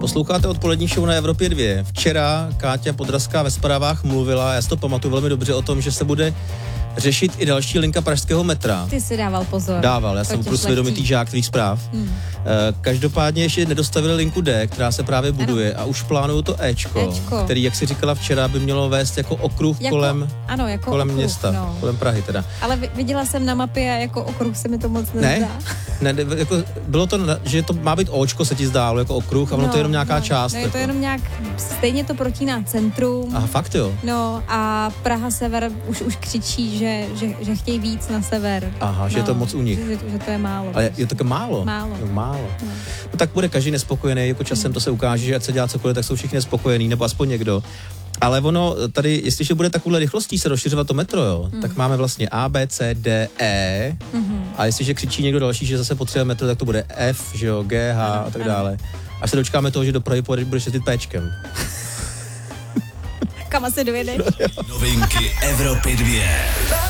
Posloucháte odpolední show na Evropě 2. Včera Káťa Podrazská ve zprávách mluvila, já si to pamatuju velmi dobře, o tom, že se bude řešit i další linka pražského metra. Ty si dával pozor. Dával, já jsem opravdu svědomitý žák tvých zpráv. Každopádně ještě nedostavili linku D, která se právě buduje, a už plánují to Ečko, který, jak si říkala včera, by mělo vést jako okruh kolem okruh, města, kolem Prahy teda. Ale viděla jsem na mapě a jako okruh se mi to moc nezdá. Ne, jako bylo to, že to má být Očko, se ti zdálo jako okruh, a ono to je jenom nějaká část. Je to jenom nějak, stejně to protíná centrum. Aha, fakt jo? No a Praha sever už křičí, že chtějí víc na sever. Aha, že je to moc u nich. Že to je málo. Ale je to málo? Málo. No tak bude každý nespokojený, jako časem to se ukáže, že ať se dělá cokoliv, tak jsou všichni nespokojení, nebo aspoň někdo. Ale ono tady, jestliže bude takovouhle rychlostí se rozšiřovat to metro, jo, tak máme vlastně A, B, C, D, E. A jestliže křičí někdo další, že zase potřebuje metro, tak to bude F, že jo, G, H a tak dále. Až se dočkáme toho, že do Prahy budeš jezdit Péčkem. Kam asi dojedeš? Novinky Evropy 2.